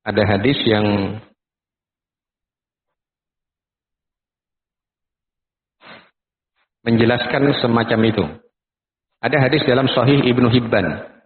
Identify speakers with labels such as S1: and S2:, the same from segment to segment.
S1: ada hadis yang menjelaskan semacam itu. Ada hadis dalam Sahih Ibnu Hibban.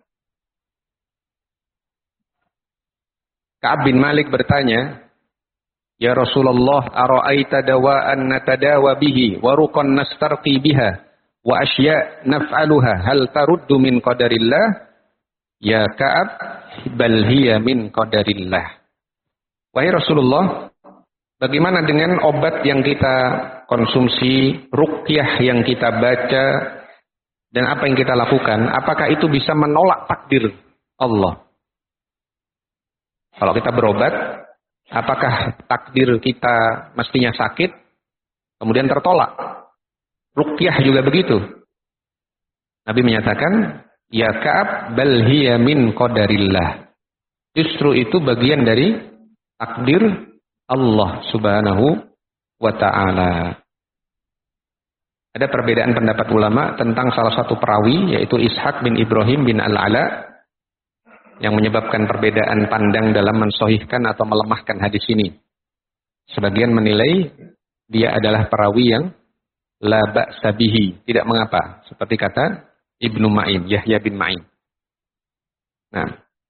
S1: Ka'ab bin Malik bertanya, "Ya Rasulullah, ara'aita dawa'an natadawa bihi wa ruqan nastarqi biha wa asya' naf'aluha hal taruddu min qadarillah?" Ya Ka'ab, bal hiya min qadarillah. Wahai Rasulullah, bagaimana dengan obat yang kita konsumsi, ruqyah yang kita baca, dan apa yang kita lakukan? Apakah itu bisa menolak takdir Allah? Kalau kita berobat, apakah takdir kita mestinya sakit, kemudian tertolak? Ruqyah juga begitu. Nabi menyatakan, ya Ka'ab, bal hiya min qadarillah. Justru itu bagian dari takdir Allah subhanahu wa ta'ala. Ada perbedaan pendapat ulama tentang salah satu perawi, yaitu Ishaq bin Ibrahim bin Al-Ala, yang menyebabkan perbedaan pandang dalam mensahihkan atau melemahkan hadis ini. Sebagian menilai dia adalah perawi yang la ba'sa bihi, tidak mengapa, seperti kata Ibnu Ma'in, Yahya bin Ma'in. Nah,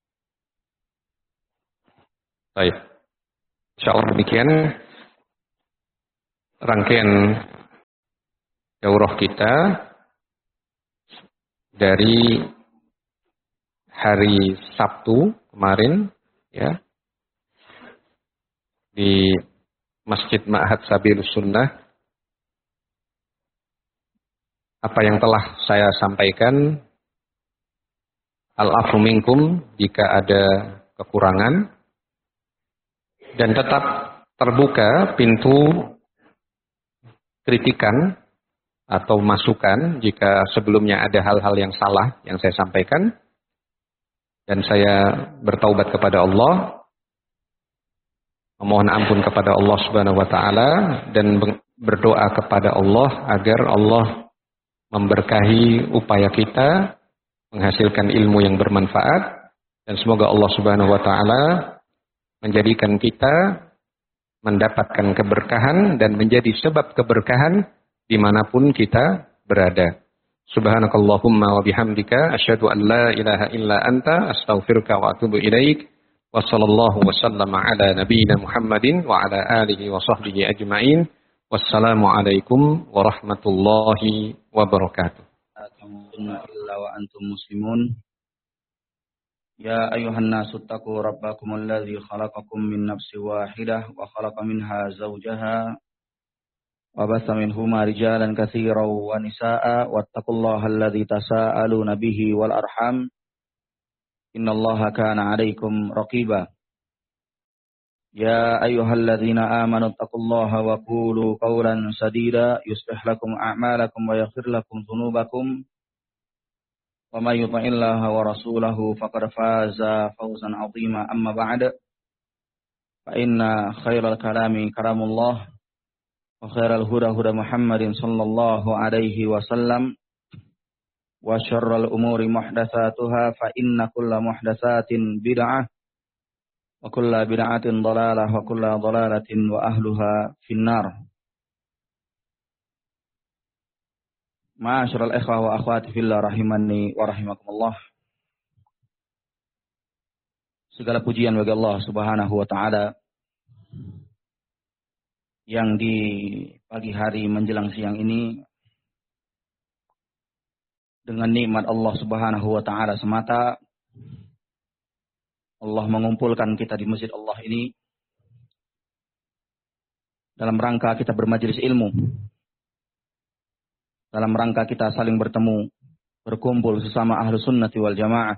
S1: baik. Insyaallah demikian rangkaian daurah kita dari hari Sabtu kemarin, ya, di Masjid Ma'had Sabilus Sunnah. Apa yang telah saya sampaikan, al-afu minkum jika ada kekurangan, dan tetap terbuka pintu kritikan atau masukan jika sebelumnya ada hal-hal yang salah yang saya sampaikan. Dan saya bertaubat kepada Allah, memohon ampun kepada Allah Subhanahu wa taala, dan berdoa kepada Allah agar Allah memberkahi upaya kita menghasilkan ilmu yang bermanfaat, dan semoga Allah Subhanahu wa taala menjadikan kita mendapatkan keberkahan dan menjadi sebab keberkahan dimanapun kita berada. Subhanakallahumma wa bihamdika asyhadu an la ilaha illa anta astaghfiruka wa atubu ilaik. Wa sallallahu wa sallama ala nabiyyina Muhammadin wa ala alihi wa sahbihi ajma'in. Wassalamu alaikum warahmatullahi wabarakatuh.
S2: Illa wa antum muslimun. Ya ayuhan nasu taqu rabbakum alladhi khalaqakum min nafsin wahidah wa khalaqa minha zawjaha wa basa minhuma rijalan katsiran wa nisaa'a wattaqullaha alladzi tasaaluna bihi wal arham innallaha kana 'alaikum raqiba. Ya ayyuhalladzina amanu taqullaha wa qulu qawlan sadida yuslih lakum a'malakum wa yaghfir lakum dhunubakum wa may yuti'illaha wa rasulahu faqad faza fawzan 'azima. Amma ba'd, fa inna khairal kalami kalamullah wa khairal huda huda Muhammadin sallallahu alaihi wasallam wa syarrul umuri muhdatsatuha fa inna kulla muhdatsatin bid'ah wa kulla bid'atin dhalalah wa kulla dhalalatin wa ahluha finnar. Ma'asyiral ikhwah wa akhwati fillah rahimani wa rahimakumullah. Segala pujian bagi Allah Subhanahu wa taala yang di pagi hari menjelang siang ini dengan nikmat Allah Subhanahu wa taala semata Allah mengumpulkan kita di masjid Allah ini dalam rangka kita bermajelis ilmu, dalam rangka kita saling bertemu, berkumpul sesama ahlu sunnati wal jamaah,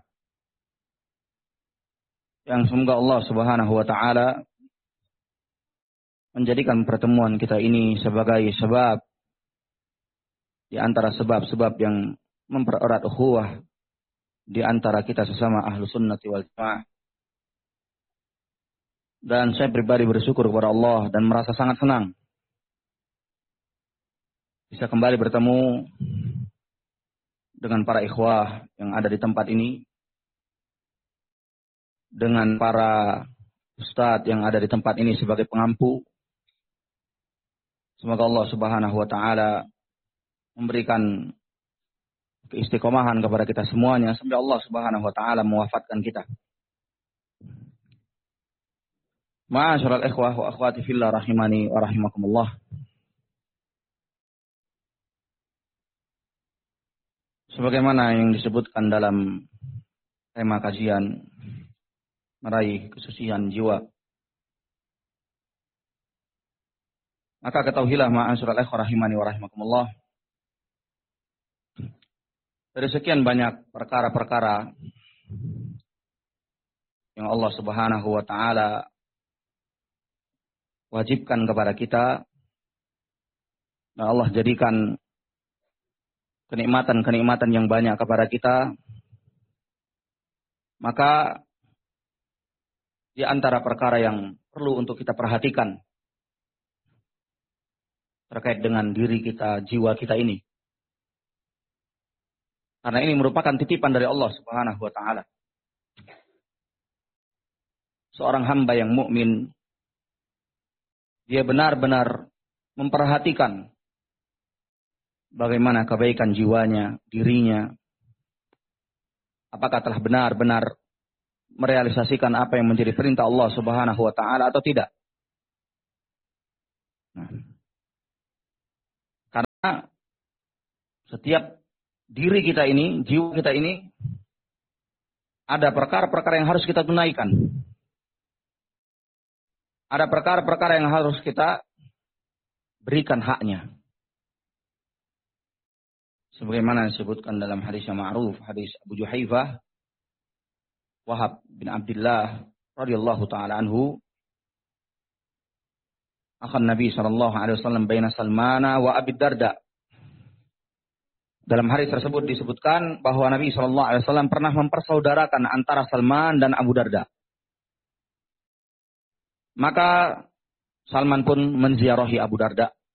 S2: yang semoga Allah Subhanahu wa taala menjadikan pertemuan kita ini sebagai sebab di antara sebab-sebab yang mempererat ukhuwah di antara kita sesama ahlu sunnati wal jamaah. Dan saya pribadi bersyukur kepada Allah dan merasa sangat senang bisa kembali bertemu dengan para ikhwah yang ada di tempat ini, dengan para Ustadz yang ada di tempat ini sebagai pengampu. Semoga Allah Subhanahu wa taala memberikan keistiqomahan kepada kita semuanya sampai Allah Subhanahu wa taala mewafatkan kita. Ma'asyiral ikhwah wa akhwati fillah rahimani wa rahimakumullah. Sebagaimana yang disebutkan dalam tema kajian meraih kesucian jiwa. Maka ketahuilah ma'asyiral ikhwah rahimani wa rahimakumullah. Dari sekian banyak perkara-perkara yang Allah Subhanahu wa taala wajibkan kepada kita, dan Allah jadikan kenikmatan-kenikmatan yang banyak kepada kita, maka di antara perkara yang perlu untuk kita perhatikan terkait dengan diri kita, jiwa kita ini. Karena ini merupakan titipan dari Allah Subhanahu wa taala. Seorang hamba yang mukmin, dia benar-benar memperhatikan bagaimana kebaikan jiwanya, dirinya. Apakah telah benar-benar merealisasikan apa yang menjadi perintah Allah Subhanahu wa taala atau tidak? Nah, karena setiap diri kita ini, jiwa kita ini, ada perkara-perkara yang harus kita tunaikan. Ada perkara-perkara yang harus kita berikan haknya. Sebagaimana disebutkan dalam hadis yang ma'ruf, hadis Abu Juhaifah, Wahab bin Abdullah radhiyallahu taala anhu, akhan Nabi sallallahu alaihi wasallam baina Salmana wa Abi Darda. Dalam hadis tersebut disebutkan bahwa Nabi sallallahu alaihi wasallam pernah mempersaudarakan antara Salman dan Abu Darda. Maka Salman pun menziarahi Abu Darda.